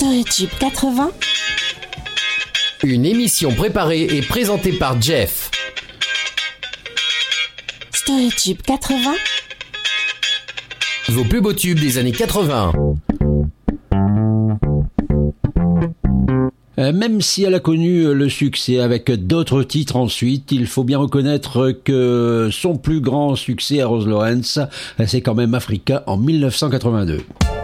Storytube 80. Une émission préparée et présentée par Jeff. Storytube 80. Vos plus beaux tubes des années 80. Même si elle a connu le succès avec d'autres titres ensuite, il faut bien reconnaître que son plus grand succès à Rose Lawrence, c'est quand même Africa en 1982.